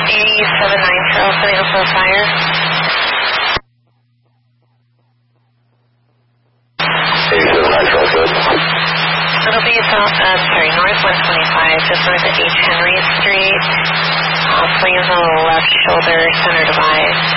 8790, setting up for a fire. It'll be north 125, just north of H. Henry Street. Flames on the left shoulder, center device.